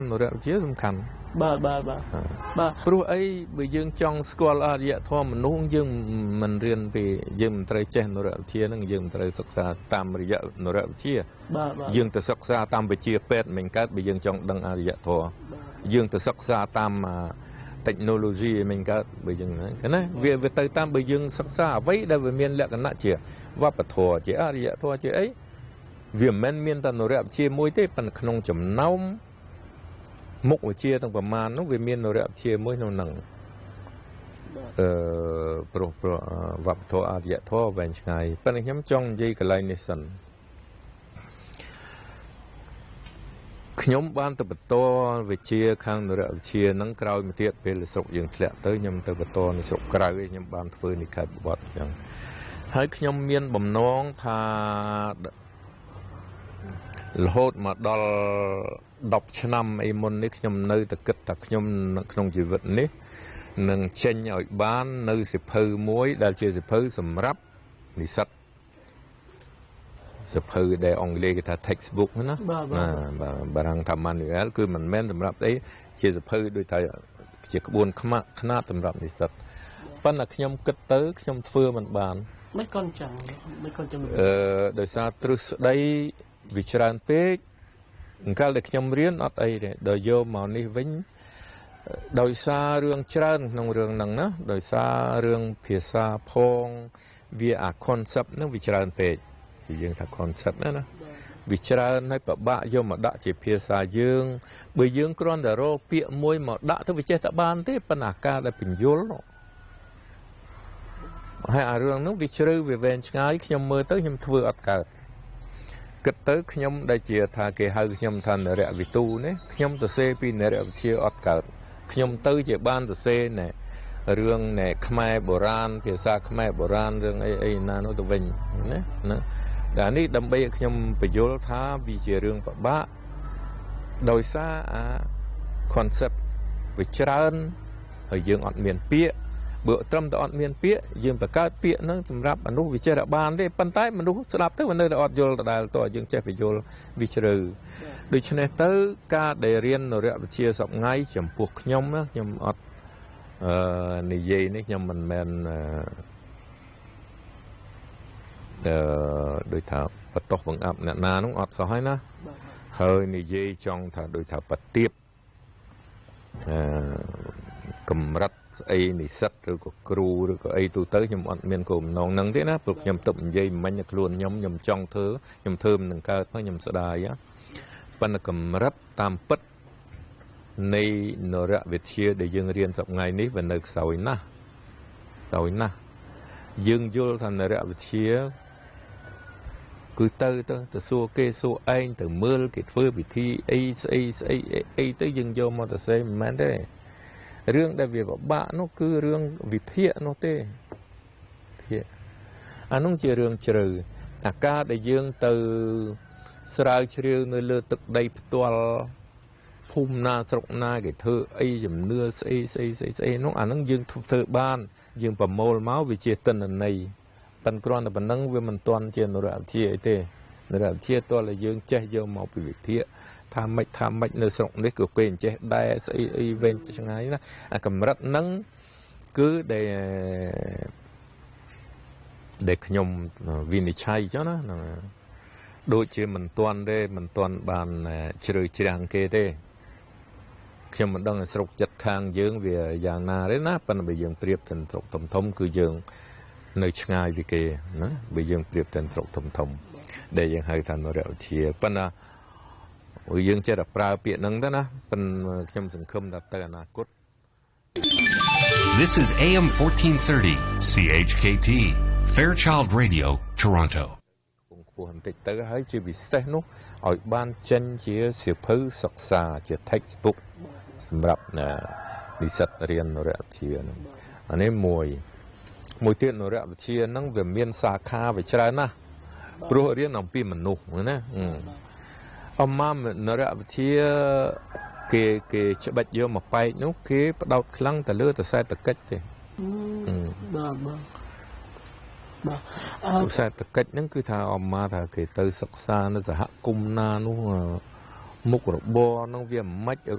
នរៈវិទ្យាសំខាន់បាទព្រោះអីបើយើងចង់ស្គាល់អរិយធម៌មនុស្សយើងមិនរៀនពីយើងមិនត្រូវចេះនរៈវិទ្យានឹងយើងមិនត្រូវសិក្សាតាមរយៈនរៈវិទ្យាយើងទៅសិក្សាតាមវិជ្ជាពេទ្យមិនកើតបើយើងចង់ដឹងអរិយធម៌យើងទៅសិក្សាតាម technology មិនកើតបើយើងណាវាទៅតាមបើយើងសិក្សាអ្វីដែលវាមានលក្ខណៈជាវប្បធម៌ជាអរិយធម៌ជាអីវាមិនមានតែនរៈវិទ្យាមួយទេប៉ុន្តែក្នុងចំណោមមុខវិជ្ជាទាំងប្រមាណនោះវាមាននរៈវិទ្យាមួយក្នុងហ្នឹងព្រោះវប្បធម៌អរិយធម៌វែងឆ្ងាយប៉ុន្តែខ្ញុំចង់និយាយកន្លែងនេះសិនខ្ញុំបានទៅបន្តវិជ្ជាខាងនរៈវិទ្យាហ្នឹងក្រោយមកទៀតពេលស្រុកយើងធ្លាក់ទៅខ្ញុំទៅបន្តនៅស្រុកក្រៅខ្ញុំបានធ្វើនិក្ខេបបទអញ្ចឹងហើយខ្ញុំមានបំណងថារហូតមកដល់10ឆ្នាំអីមុននេះខ្ញុំនៅតែគិតថាខ្ញុំក្នុងជីវិតនេះនឹងចេញឲ្យបាននៅសិភៅមួយដែលជាសិភៅសម្រាប់និស្សិតសិភៅដែលអង់គ្លេសគេថា textbook ណាបារាំងថា manual គឺមិនមែនសម្រាប់អីជាសិភៅដូចថាជាក្បួនខ្នាតសម្រាប់និស្សិតប៉ុន្តែខ្ញុំគិតទៅខ្ញុំធ្វើមិនបានមិនកូនចឹងដោយសារទ្រឹស្ដីវាច្រើនពេកកាលដែលខ្ញុំរៀនអត់អីទេដល់យកមកនេះវិញដោយសាររឿងច្រើនក្នុងរឿងហ្នឹងណាដោយសាររឿងភាសាផងវាអា concept ហ្នឹងវាច្រើនពេកយើងថា concept ណាវាច្រើនហើយពិបាកយកមកដាក់ជាភាសាយើងបើយើងគ្រាន់តែរកពាក្យមួយមកដាក់ទៅវាចេះតែបានទេប៉ុន្តែការដែលបញ្យល់ហើយអារឿងហ្នឹងវាជ្រៅវាវែងឆ្ងាយខ្ញុំមើលទៅខ្ញុំធ្វើអត់កើតគិតទៅខ្ញុំដែលជាថាគេហៅខ្ញុំថានរៈវិទូនេះខ្ញុំទៅសេពីនរៈវិទ្យាអត់កើតខ្ញុំទៅជាបានទៅសេណែរឿងណែខ្មែរបុរាណភាសាខ្មែរបុរាណរឿងអីណានោះទៅវិញណាតែនេះដើម្បីឲ្យខ្ញុំបញ្យល់ថាវាជារឿងពិបាកដោយសារអា concept វាច្រើនហើយយើងអត់មានពាក្យបើត្រឹមតែអត់មានពាក្យយើងបង្កើតពាក្យហ្នឹងសម្រាប់មនុស្សវាចេះតែបានទេប៉ុន្តែមនុស្សស្ដាប់ទៅវានៅតែអត់យល់ដដែលតើយើងចេះបញ្យល់វាជ្រៅដូច្នេះទៅការដែលរៀននរៈវិទ្យាសប្ងៃចំពោះខ្ញុំណាខ្ញុំអត់និយាយនេះខ្ញុំមិនមែនដូចថាបន្ទោសបង្អាប់អ្នកណានោះអត់សោះហើយណាហើយនិយាយចង់ថាដូចថាបទាបកម្រិតស្អីនិស្សិតឬក៏គ្រូឬក៏អីទូទៅខ្ញុំអត់មានគោលបំណងហ្នឹងទេណាព្រោះខ្ញុំទៅនិយាយមិញខ្លួនខ្ញុំចង់ធ្វើខ្ញុំធ្វើមិននឹងកើតខ្ញុំស្ដាយប៉ុន្តែកម្រិតតាមពិតនៃនរៈវិទ្យាដែលយើងរៀនសប្ងៃនេះវានៅខ្សោយណាស់យើងយល់ថានរៈវិទ្យាគឺទៅសួរគេសួរឯងទៅមើលគេធ្វើពិធីអីស្អីទៅយើងយកមកទៅសេមិនមែនទេរឿងដែលវាពិបាកនោះគឺរឿងវិភាគនោះទេអានោះជារឿងជ្រៅអាការដែលយើងទៅស្រាវជ្រាវនៅលើទឹកដីផ្ទាល់ភូមិណាស្រុកណាគេធ្វើអីជំនឿស្អីនោះអានឹងយើងធ្វើបានយើងប្រមូលមកវាជាទិន្នន័យប៉ុន្តែគ្រាន់តែប៉ុណ្្នឹងវាមិនទាន់ជានរៈវិទ្យាអីទេនរៈវិទ្យាតើយើងចេះយកមកពីវិភាគថាម៉េចនៅស្រុកនេះក៏គេចេះដែរស្អីវែងឆ្ងាយណាអាកម្រិតហ្នឹងគឺដែលខ្ញុំវិនិច្ឆ័យចុះណាដូចជាមិនទាន់បានជ្រៅជ្រាំងគេទេខ្ញុំមិនដឹងស្រុកចិត្តខាងយើងវាយ៉ាងណាទេណាប៉ុន្តែបើយើងប្រៀបទៅស្រុកធំគឺយើងនៅឆ្ងាយពីគេណាបើយើងប្រៀបទៅស្រុកធំដែលយើងហៅថានរៈវិទ្យាប៉ុន្តែយើងចេះតែប្រើពាក្យហ្នឹងទៅណាប៉ុន្តែខ្ញុំសង្ឃឹមថាទៅអនាគត This is AM 1430 CHKT Fairchild Radio Toronto ខ្ពស់បន្តិចទៅហើយជាពិសេសនោះឲ្យបានចេញជាសៀវភៅសិក្សាជា textbook សម្រាប់និស្សិតរៀននរៈវិទ្យាហ្នឹងអានេះមួយទៀតនរៈវិទ្យាហ្នឹងវាមានសាខាវាច្រើនណាស់ព្រោះរៀនអំពីមនុស្សណាអមនរៈវិទ្យាគេច្បាច់យកមកបែកនោះគេផ្ដោតខ្លាំងទៅលើទៅសេដ្ឋកិច្ចទេបាទសេដ្ឋកិច្ចហ្នឹងគឺថាអមថាគេទៅសិក្សានៅសហគមន៍ណានោះមុខរបរនឹងវាមិន